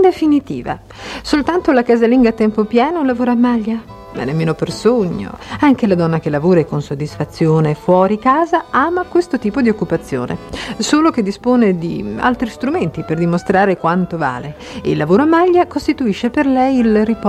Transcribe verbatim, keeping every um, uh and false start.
definitiva. Soltanto la casalinga a tempo pieno lavora a maglia? Ma nemmeno per sogno. Anche la donna che lavora con soddisfazione fuori casa ama questo tipo di occupazione, solo che dispone di altri strumenti per dimostrare quanto vale. Il lavoro a maglia costituisce per lei il riposo